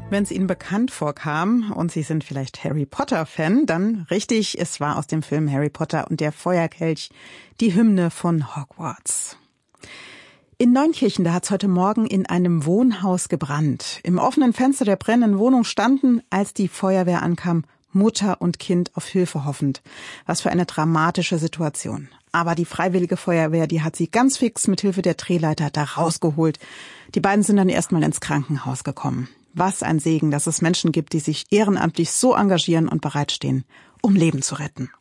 Wenn es Ihnen bekannt vorkam und Sie sind vielleicht Harry Potter-Fan, dann richtig, es war aus dem Film Harry Potter und der Feuerkelch, die Hymne von Hogwarts. In Neunkirchen, da hat es heute Morgen in einem Wohnhaus gebrannt. Im offenen Fenster der brennenden Wohnung standen, als die Feuerwehr ankam, Mutter und Kind auf Hilfe hoffend. Was für eine dramatische Situation. Aber die Freiwillige Feuerwehr, die hat sie ganz fix mit Hilfe der Drehleiter da rausgeholt. Die beiden sind dann erstmal ins Krankenhaus gekommen. Was ein Segen, dass es Menschen gibt, die sich ehrenamtlich so engagieren und bereitstehen, um Leben zu retten.